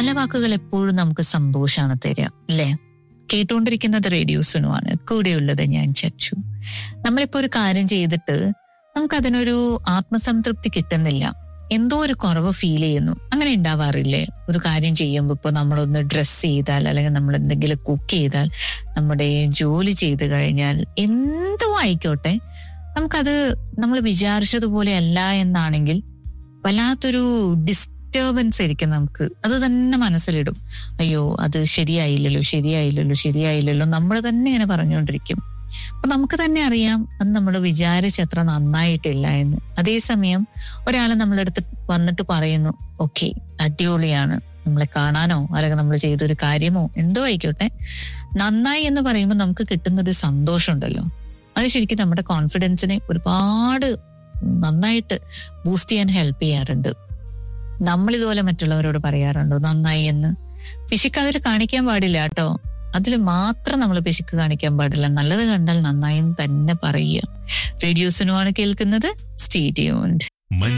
നല്ല വാക്കുകൾ എപ്പോഴും നമുക്ക് സന്തോഷമാണ് തരിക, അല്ലേ? കേട്ടുകൊണ്ടിരിക്കുന്നത് റേഡിയോ സുനുവാണ്, കൂടെയുള്ളത് ഞാൻ ചച്ചു. നമ്മളിപ്പോ ഒരു കാര്യം ചെയ്തിട്ട് നമുക്കതിനൊരു ആത്മസംതൃപ്തി കിട്ടുന്നില്ല, എന്തോ ഒരു കുറവ് ഫീൽ ചെയ്യുന്നു. അങ്ങനെ ഉണ്ടാവാറില്ലേ? ഒരു കാര്യം ചെയ്യുമ്പോൾ ഇപ്പോൾ നമ്മളൊന്ന് ഡ്രസ്സ് ചെയ്താൽ, അല്ലെങ്കിൽ നമ്മൾ എന്തെങ്കിലും കുക്ക് ചെയ്താൽ, നമ്മുടെ ജോലി ചെയ്ത് കഴിഞ്ഞാൽ, എന്തോ ആയിക്കോട്ടെ, നമുക്കത് നമ്മൾ വിചാരിച്ചതുപോലെ അല്ല എന്നാണെങ്കിൽ വല്ലാത്തൊരു ഡിസ്റ്റർബൻസ് ആയിരിക്കും നമുക്ക്. അത് തന്നെ മനസ്സിലിടും. അയ്യോ, അത് ശരിയായില്ലല്ലോ നമ്മൾ തന്നെ ഇങ്ങനെ പറഞ്ഞുകൊണ്ടിരിക്കും. അപ്പൊ നമുക്ക് തന്നെ അറിയാം അത് നമ്മൾ വിചാരിച്ചത്ര നന്നായിട്ടില്ല എന്ന്. അതേസമയം ഒരാൾ നമ്മളടുത്ത് വന്നിട്ട് പറയുന്നു, ഓക്കെ, അടിപൊളിയാണ്, നമ്മളെ കാണാനോ അല്ലെങ്കിൽ നമ്മൾ ചെയ്തൊരു കാര്യമോ എന്തോ ആയിക്കോട്ടെ, നന്നായി എന്ന് പറയുമ്പോൾ നമുക്ക് കിട്ടുന്നൊരു സന്തോഷമുണ്ടല്ലോ, അത് ശരിക്കും നമ്മുടെ കോൺഫിഡൻസിനെ ഒരുപാട് നന്നായിട്ട് ബൂസ്റ്റ് ചെയ്യാൻ ഹെൽപ്പ് ചെയ്യാറുണ്ട്. നമ്മളിതുപോലെ മറ്റുള്ളവരോട് പറയാറുണ്ടോ നന്നായി എന്ന്? പിശുക്ക് കാണിക്കാൻ പാടില്ല കേട്ടോ, അതിൽ മാത്രം നമ്മൾ പിശുക്ക് കാണിക്കാൻ പാടില്ല. നല്ലത് കണ്ടാൽ നന്നായി തന്നെ പറയുക. റേഡിയോ സുനുവാണ് കേൾക്കുന്നത്. Stay tuned.